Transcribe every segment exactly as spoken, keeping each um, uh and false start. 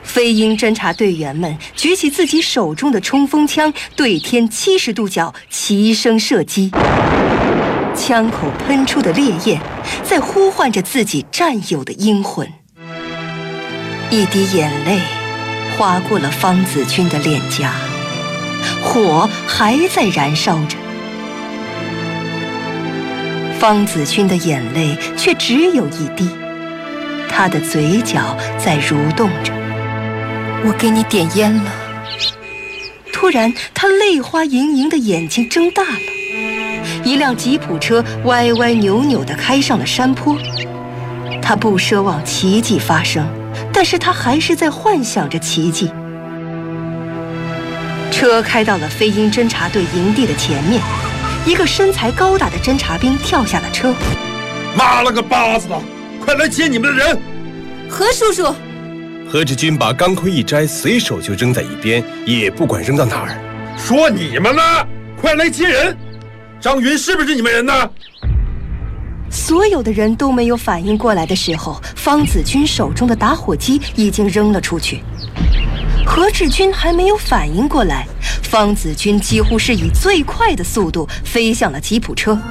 飞鹰侦察队员们举起自己手中的冲锋枪，对天七十度角齐声射击，枪口喷出的烈焰在呼唤着自己战友的英魂。一滴眼泪划过了方子君的脸颊，火还在燃烧着。方子君的眼泪却只有一滴，他的嘴角在蠕动着。我给你点烟了。突然，他泪花盈盈的眼睛睁大了。一辆吉普车歪歪扭扭地开上了山坡。他不奢望奇迹发生，但是他还是在幻想着奇迹。车开到了飞鹰侦察队营地的前面，一个身材高大的侦察兵跳下了车。 妈了个巴子的，快来接你们的人！ 何叔叔。 何志军把钢盔一摘，随手就扔在一边，也不管扔到哪儿。 说你们呢，快来接人！张云是不是你们人呢？ 所有的人都没有反应过来的时候，方子君手中的打火机已经扔了出去。何志军还没有反应过来，方子君几乎是以最快的速度飞向了吉普车。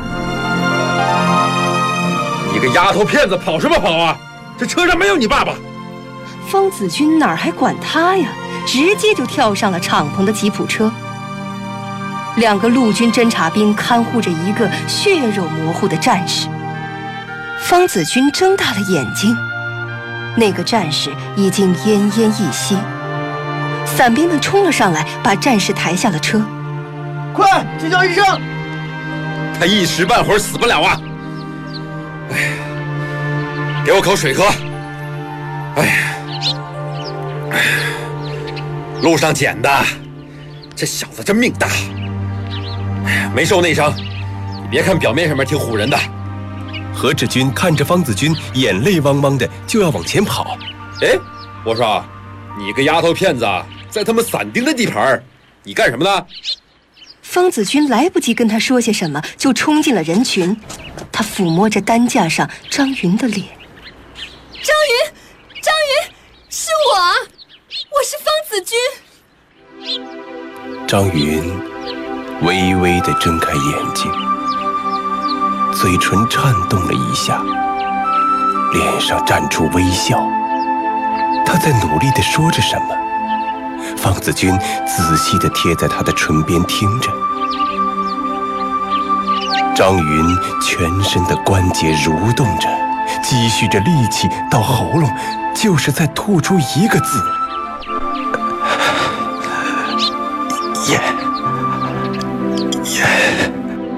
你个丫头片子，跑什么跑啊？这车上没有你爸爸。 方子君哪还管他呀，直接就跳上了敞篷的吉普车。两个陆军侦察兵看护着一个血肉模糊的战士。方子君睁大了眼睛，那个战士已经奄奄一息。伞兵们冲了上来，把战士抬下了车。 快急救医生！ 他一时半会儿死不了啊！哎呀，给我口水喝。哎呀，哎呀，路上捡的，这小子真命大。哎呀，没受内伤，你别看表面上面挺唬人的。 何志军看着方子君眼泪汪汪的就要往前跑。 哎，我说，你个丫头片子，在他们伞兵的地盘，你干什么呢？ 方子君来不及跟他说些什么，就冲进了人群。他抚摸着担架上张云的脸。 张云，张云，是我，我是方子君。 张云微微地睁开眼睛，嘴唇颤动了一下，脸上绽出微笑。他在努力地说着什么，方子君仔细地贴在他的唇边听着。张云全身的关节蠕动着，积蓄着力气，到喉咙就是在吐出一个字：烟烟。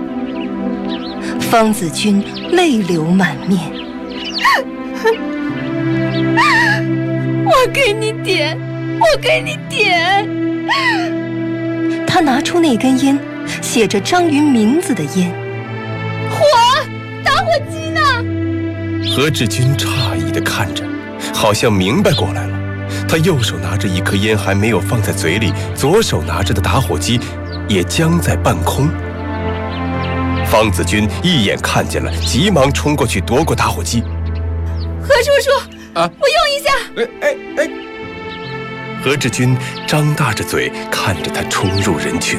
方子君泪流满面。 我给你点，我给你点。 他拿出那根烟，写着张云名字的烟。 火，打火机呢？ 何志军诧异地看着，好像明白过来了。他右手拿着一颗烟还没有放在嘴里，左手拿着的打火机也僵在半空。方子君一眼看见了，急忙冲过去夺过打火机。 何叔叔，啊，我用一下。 哎哎哎！ 何志军张大着嘴看着他冲入人群。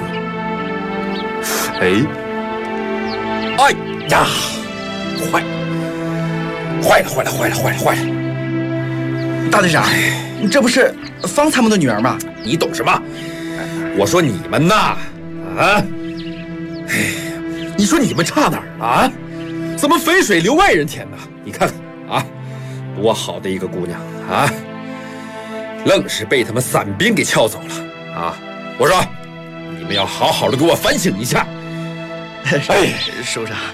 哎，哎呀，坏，坏了，坏了，坏了，坏了，坏了！ 大队长，你这不是方参谋的女儿吗？ 你懂什么？我说你们呐，啊，哎，你说你们差哪儿了啊？怎么肥水流外人田呢？你看看啊，多好的一个姑娘啊，愣是被他们伞兵给撬走了啊！我说，你们要好好的给我反省一下。 哎，首长。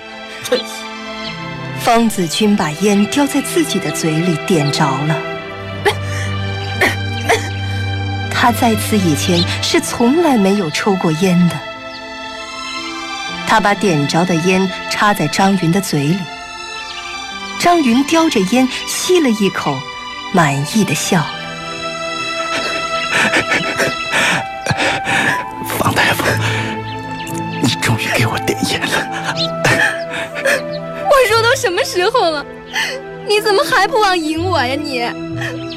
方子君把烟叼在自己的嘴里点着了。他在此以前是从来没有抽过烟的。他把点着的烟插在张云的嘴里，张云叼着烟吸了一口，满意的笑了。 方大夫，你终于给我点烟了。 我说都什么时候了，你怎么还不忘赢我呀你？